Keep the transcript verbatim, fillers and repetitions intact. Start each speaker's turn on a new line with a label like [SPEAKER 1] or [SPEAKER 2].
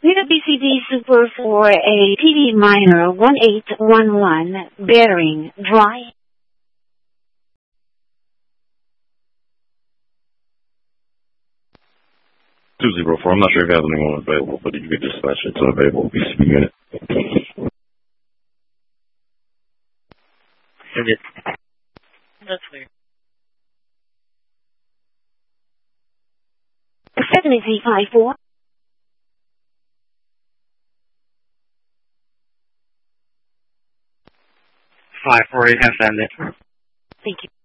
[SPEAKER 1] Mitsubishi Super for a P V minor one eight one one, bearing dry.
[SPEAKER 2] two zero four, I'm not sure if you have anyone available, but you could dispatch it to an available B C B unit.
[SPEAKER 3] That's weird.
[SPEAKER 1] seven Z five four.
[SPEAKER 3] five four eight, have send it.
[SPEAKER 1] Thank you.